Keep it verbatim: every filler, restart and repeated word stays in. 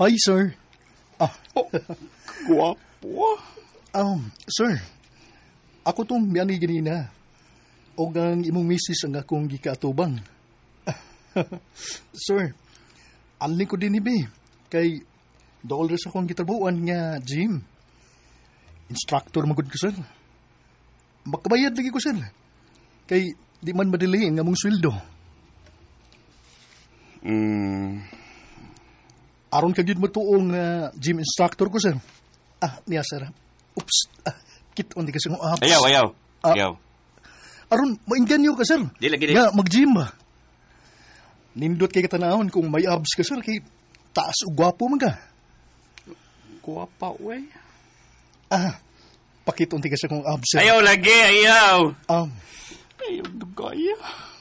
Hi, sir. Ah, Oh, guwapo. um, sir. Ako tong miyani ganina. O ang imong misis ang akong gikaatubang. Sir, anling ko din ni Be. Kay dool sa akong gitrabuan nga gym. Instructor magud ko, sir. Makabayad lagi ko, sir. Kay di man madiliin nga mong sweldo. Hmm, Aron ka gyud matuong uh, gym instructor ko, sir. Ah, niya, sir. Oops. Ah, kit on di kasi ng apps. ayaw, ayaw. Ah. Ayaw. Aron, mainganyo ka, sir. Dili, dili. Nga, mag-gym ba? Nindot kay katanahon kung may abs ka, sir. Kay taas o gwapo man ka. Guwapa, wey. Ah, pakit on di kasi kong abs, sir. Ayaw lagi, ayaw. Um, Ayaw, dugaya.